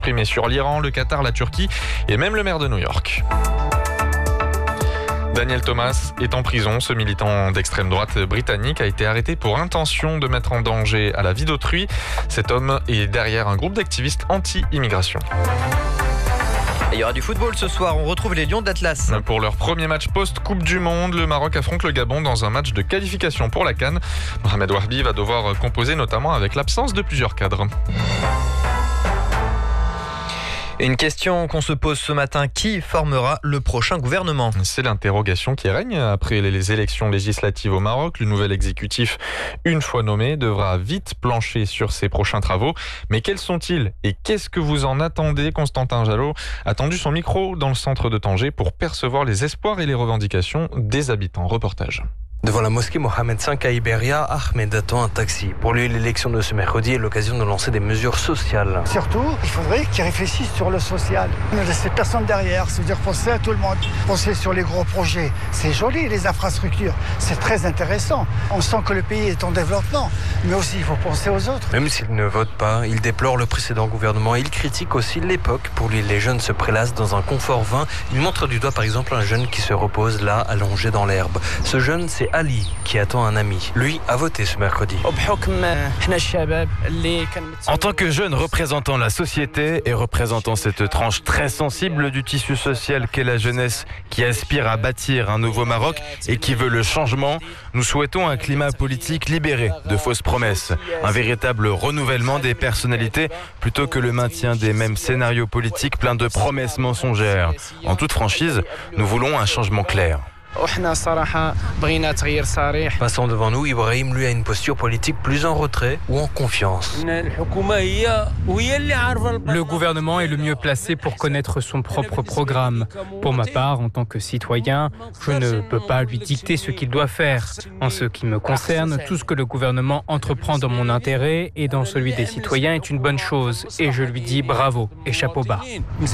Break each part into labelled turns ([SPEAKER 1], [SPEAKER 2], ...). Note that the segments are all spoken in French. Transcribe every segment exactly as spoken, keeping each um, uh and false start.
[SPEAKER 1] Primé sur l'Iran, le Qatar, la Turquie et même le maire de New York. Daniel Thomas est en prison. Ce militant d'extrême droite britannique a été arrêté pour intention de mettre en danger à la vie d'autrui. Cet homme est derrière un groupe d'activistes anti-immigration.
[SPEAKER 2] Et il y aura du football ce soir, on retrouve les Lions d'Atlas.
[SPEAKER 1] Pour leur premier match post-Coupe du Monde, le Maroc affronte le Gabon dans un match de qualification pour la CAN. Mohamed Wahbi va devoir composer notamment avec l'absence de plusieurs cadres.
[SPEAKER 2] Une question qu'on se pose ce matin, qui formera le prochain gouvernement ?
[SPEAKER 1] C'est l'interrogation qui règne après les élections législatives au Maroc. Le nouvel exécutif, une fois nommé, devra vite plancher sur ses prochains travaux. Mais quels sont-ils et qu'est-ce que vous en attendez ? Constantin Jalot a tendu son micro dans le centre de Tanger pour percevoir les espoirs et les revendications des habitants. Reportage.
[SPEAKER 3] Devant la mosquée Mohamed cinq à Iberia, Ahmed attend un taxi. Pour lui, l'élection de ce mercredi est l'occasion de lancer des mesures sociales.
[SPEAKER 4] Surtout, il faudrait qu'ils réfléchissent sur le social. Ne laissez personne derrière, c'est-à-dire penser à tout le monde. Penser sur les gros projets. C'est joli, les infrastructures. C'est très intéressant. On sent que le pays est en développement. Mais aussi, il faut penser aux autres.
[SPEAKER 3] Même s'il ne vote pas, il déplore le précédent gouvernement. Il critique aussi l'époque. Pour lui, les jeunes se prélassent dans un confort vain. Il montre du doigt, par exemple, un jeune qui se repose là, allongé dans l'herbe. Ce jeune, c'est Ali, qui attend un ami. Lui a voté ce mercredi.
[SPEAKER 5] En tant que jeune représentant la société et représentant cette tranche très sensible du tissu social qu'est la jeunesse qui aspire à bâtir un nouveau Maroc et qui veut le changement, nous souhaitons un climat politique libéré de fausses promesses, un véritable renouvellement des personnalités plutôt que le maintien des mêmes scénarios politiques pleins de promesses mensongères. En toute franchise, nous voulons un changement clair.
[SPEAKER 3] Passant devant nous, Ibrahim, lui, a une posture politique plus en retrait ou en confiance.
[SPEAKER 6] Le gouvernement est le mieux placé pour connaître son propre programme. Pour ma part, en tant que citoyen, je ne peux pas lui dicter ce qu'il doit faire. En ce qui me concerne, tout ce que le gouvernement entreprend dans mon intérêt et dans celui des citoyens est une bonne chose. Et je lui dis bravo et chapeau bas.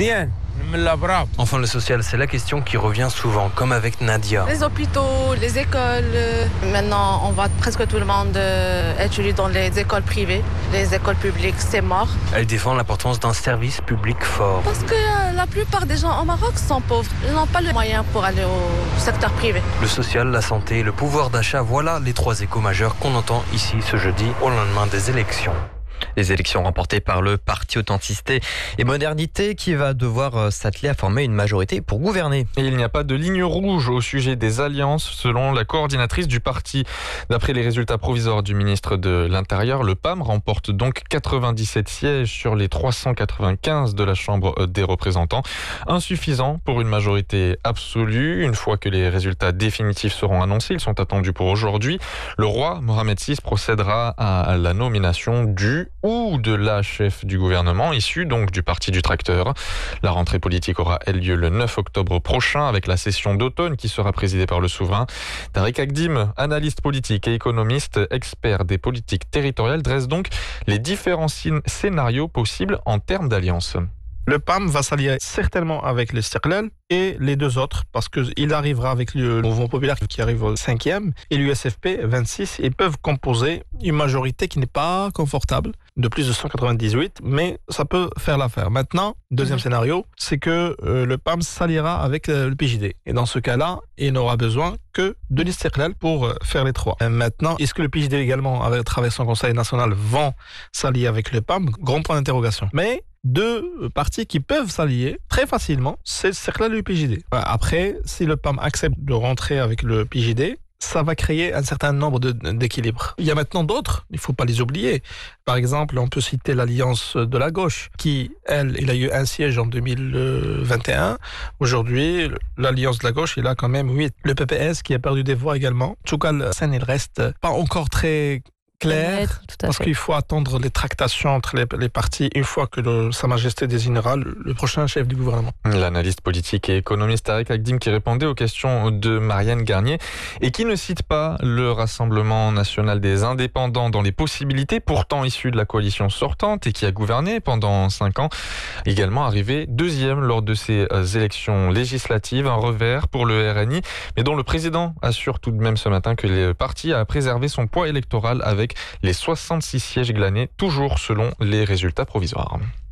[SPEAKER 3] Enfin, le social, c'est la question qui revient souvent, comme avec Nadia.
[SPEAKER 7] Les hôpitaux, les écoles. Maintenant, on voit presque tout le monde étudier dans les écoles privées. Les écoles publiques, c'est mort.
[SPEAKER 3] Elle défend l'importance d'un service public fort.
[SPEAKER 7] Parce que la plupart des gens au Maroc sont pauvres. Ils n'ont pas le moyen pour aller au secteur privé.
[SPEAKER 3] Le social, la santé, le pouvoir d'achat, voilà les trois échos majeurs qu'on entend ici ce jeudi au lendemain des élections.
[SPEAKER 2] Les élections remportées par le Parti Authenticité et Modernité qui va devoir s'atteler à former une majorité pour gouverner.
[SPEAKER 1] Et il n'y a pas de ligne rouge au sujet des alliances selon la coordinatrice du parti. D'après les résultats provisoires du ministre de l'Intérieur, le P A M remporte donc quatre-vingt-dix-sept sièges sur les trois cent quatre-vingt-quinze de la Chambre des représentants. Insuffisant pour une majorité absolue. Une fois que les résultats définitifs seront annoncés, ils sont attendus pour aujourd'hui. Le roi Mohamed six procédera à la nomination du ou de la chef du gouvernement, issue donc du parti du tracteur. La rentrée politique aura lieu le neuf octobre prochain avec la session d'automne qui sera présidée par le souverain. Tariq Akdim, analyste politique et économiste, expert des politiques territoriales, dresse donc les différents scénarios possibles en termes d'alliance.
[SPEAKER 8] Le P A M va s'allier certainement avec l'Istiqlal et les deux autres, parce qu'il arrivera avec le Mouvement populaire qui arrive au cinquième et l'U S F P vingt-six. Ils peuvent composer une majorité qui n'est pas confortable, de plus de cent quatre-vingt-dix-huit, mais ça peut faire l'affaire. Maintenant, deuxième mmh. scénario, c'est que euh, le P A M s'alliera avec euh, le P J D. Et dans ce cas-là, il n'aura besoin que de l'Istiqlal pour euh, faire les trois. Et maintenant, est-ce que le P J D également, à travers son Conseil national, vont s'allier avec le P A M ? Grand point d'interrogation. Mais deux partis qui peuvent s'allier très facilement, c'est le Istiqlal et le P J D. Après, si le P A M accepte de rentrer avec le P J D, ça va créer un certain nombre de, d'équilibres. Il y a maintenant d'autres, il ne faut pas les oublier. Par exemple, on peut citer l'Alliance de la gauche, qui, elle, il a eu un siège en deux mille vingt et un. Aujourd'hui, l'Alliance de la gauche, il a quand même huit. Le P P S, qui a perdu des voix également. En tout cas, la scène, il reste pas encore très clair, parce qu'il faut attendre les tractations entre les, les partis une fois que le, Sa Majesté désignera le, le prochain chef du gouvernement.
[SPEAKER 1] L'analyste politique et économiste Tariq Akdim qui répondait aux questions de Marianne Garnier et qui ne cite pas le Rassemblement national des indépendants dans les possibilités, pourtant issu de la coalition sortante et qui a gouverné pendant cinq ans, également arrivé deuxième lors de ces élections législatives, un revers pour le R N I, mais dont le président assure tout de même ce matin que le parti a préservé son poids électoral avec les soixante-six sièges glanés, toujours selon les résultats provisoires.